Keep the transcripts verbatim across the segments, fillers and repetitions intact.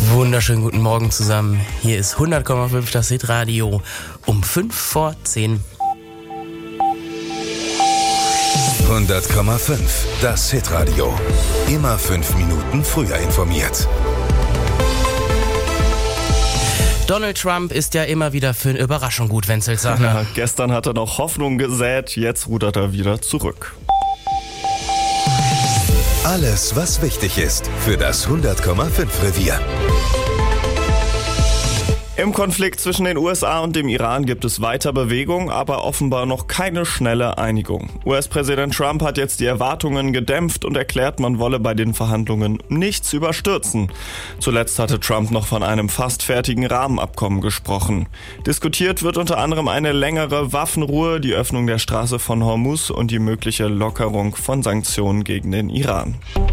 Wunderschönen guten Morgen zusammen. Hier ist hundert Komma fünf das Hitradio um fünf vor zehn. hundert Komma fünf das Hitradio. Immer fünf Minuten früher informiert. Donald Trump ist ja immer wieder für eine Überraschung gut, Wenzel sagt. Ja, gestern hat er noch Hoffnung gesät, jetzt rudert er wieder zurück. Alles, was wichtig ist für das hundert Komma fünf Revier. Im Konflikt zwischen den U S A und dem Iran gibt es weiter Bewegung, aber offenbar noch keine schnelle Einigung. U S-Präsident Trump hat jetzt die Erwartungen gedämpft und erklärt, man wolle bei den Verhandlungen nichts überstürzen. Zuletzt hatte Trump noch von einem fast fertigen Rahmenabkommen gesprochen. Diskutiert wird unter anderem eine längere Waffenruhe, die Öffnung der Straße von Hormuz und die mögliche Lockerung von Sanktionen gegen den Iran.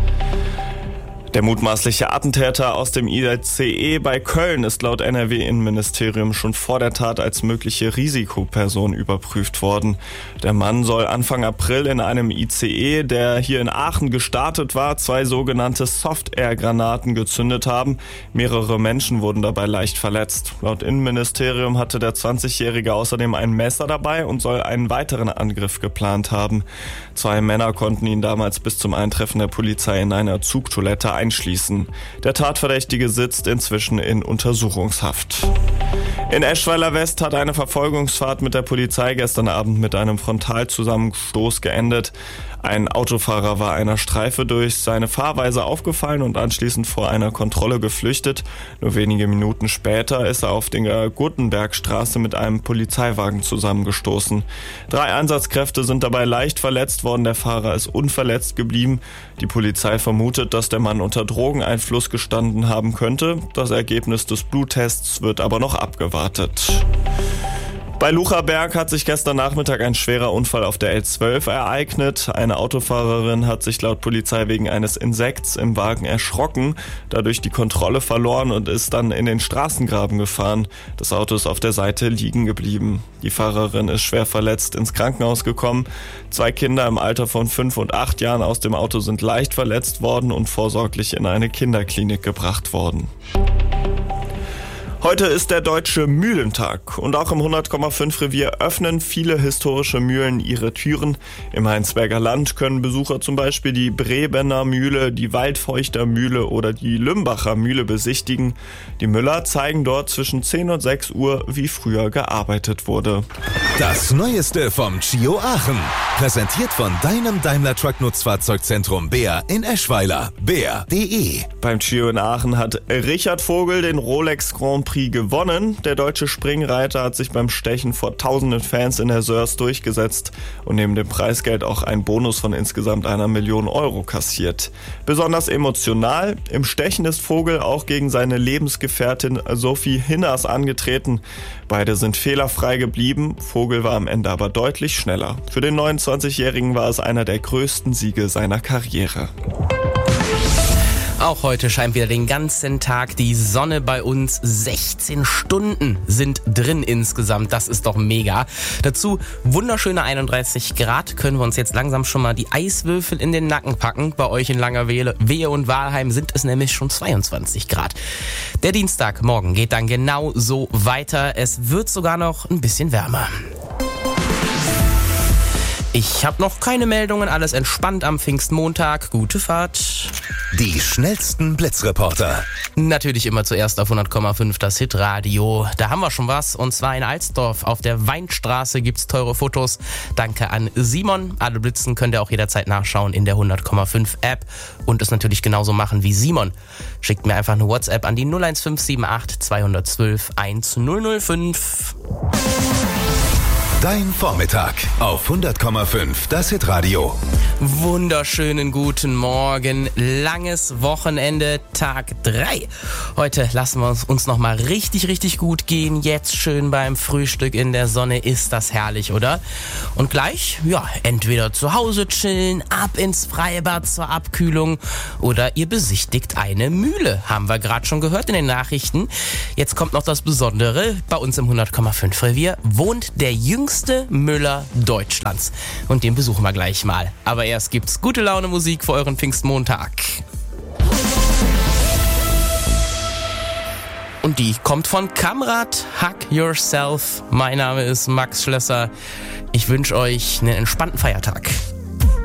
Der mutmaßliche Attentäter aus dem I C E bei Köln ist laut N R W-Innenministerium schon vor der Tat als mögliche Risikoperson überprüft worden. Der Mann soll Anfang April in einem I C E, der hier in Aachen gestartet war, zwei sogenannte Soft-Air-Granaten gezündet haben. Mehrere Menschen wurden dabei leicht verletzt. Laut Innenministerium hatte der zwanzigjährige außerdem ein Messer dabei und soll einen weiteren Angriff geplant haben. Zwei Männer konnten ihn damals bis zum Eintreffen der Polizei in einer Zugtoilette einschließen. Der Tatverdächtige sitzt inzwischen in Untersuchungshaft. In Eschweiler West hat eine Verfolgungsfahrt mit der Polizei gestern Abend mit einem Frontalzusammenstoß geendet. Ein Autofahrer war einer Streife durch seine Fahrweise aufgefallen und anschließend vor einer Kontrolle geflüchtet. Nur wenige Minuten später ist er auf der Guttenbergstraße mit einem Polizeiwagen zusammengestoßen. Drei Einsatzkräfte sind dabei leicht verletzt worden, der Fahrer ist unverletzt geblieben. Die Polizei vermutet, dass der Mann unter Drogeneinfluss gestanden haben könnte. Das Ergebnis des Bluttests wird aber noch abgewartet. Bei Lucherberg hat sich gestern Nachmittag ein schwerer Unfall auf der L zwölf ereignet. Eine Autofahrerin hat sich laut Polizei wegen eines Insekts im Wagen erschrocken, dadurch die Kontrolle verloren und ist dann in den Straßengraben gefahren. Das Auto ist auf der Seite liegen geblieben. Die Fahrerin ist schwer verletzt ins Krankenhaus gekommen. Zwei Kinder im Alter von fünf und acht Jahren aus dem Auto sind leicht verletzt worden und vorsorglich in eine Kinderklinik gebracht worden. Heute ist der Deutsche Mühlentag und auch im hundert Komma fünf Revier öffnen viele historische Mühlen ihre Türen. Im Heinsberger Land können Besucher zum Beispiel die Brebener Mühle, die Waldfeuchter Mühle oder die Lümbacher Mühle besichtigen. Die Müller zeigen dort zwischen zehn und sechs Uhr, wie früher gearbeitet wurde. Das Neueste vom Chio Aachen. Präsentiert von deinem Daimler Truck Nutzfahrzeugzentrum Bär in Eschweiler. Bär punkt de. Beim Chio in Aachen hat Richard Vogel den Rolex Grand Prix gewonnen. Der deutsche Springreiter hat sich beim Stechen vor tausenden Fans in der Sörs durchgesetzt und neben dem Preisgeld auch einen Bonus von insgesamt einer Million Euro kassiert. Besonders emotional, im Stechen ist Vogel auch gegen seine Lebensgefährtin Sophie Hinners angetreten. Beide sind fehlerfrei geblieben, Vogel war am Ende aber deutlich schneller. Für den neunundzwanzigjährigen war es einer der größten Siege seiner Karriere. Auch heute scheint wieder den ganzen Tag die Sonne bei uns. sechzehn Stunden sind drin insgesamt. Das ist doch mega. Dazu wunderschöne einunddreißig Grad. Können wir uns jetzt langsam schon mal die Eiswürfel in den Nacken packen. Bei euch in Langerwehe Wehe und Wahlheim sind es nämlich schon zweiundzwanzig Grad. Der Dienstagmorgen geht dann genau so weiter. Es wird sogar noch ein bisschen wärmer. Ich habe noch keine Meldungen, alles entspannt am Pfingstmontag. Gute Fahrt. Die schnellsten Blitzreporter. Natürlich immer zuerst auf hundert Komma fünf das Hitradio. Da haben wir schon was, und zwar in Alsdorf. Auf der Weinstraße gibt's teure Fotos. Danke an Simon. Alle Blitzen könnt ihr auch jederzeit nachschauen in der hundert Komma fünf App und es natürlich genauso machen wie Simon. Schickt mir einfach eine WhatsApp an die null eins fünf sieben acht zwei eins zwei eins null null fünf. Dein Vormittag auf hundert Komma fünf das Hitradio. Wunderschönen guten Morgen. Langes Wochenende, Tag drei. Heute lassen wir uns, uns noch mal richtig, richtig gut gehen. Jetzt schön beim Frühstück in der Sonne. Ist das herrlich, oder? Und gleich, ja, entweder zu Hause chillen, ab ins Freibad zur Abkühlung oder ihr besichtigt eine Mühle. Haben wir gerade schon gehört in den Nachrichten. Jetzt kommt noch das Besondere. Bei uns im hundert Komma fünf Revier wohnt der jüngste Müller Deutschlands. Und den besuchen wir gleich mal. Aber erst gibt's gute Laune Musik für euren Pfingstmontag. Und die kommt von Kamrat, Hug Yourself. Mein Name ist Max Schlösser. Ich wünsche euch einen entspannten Feiertag.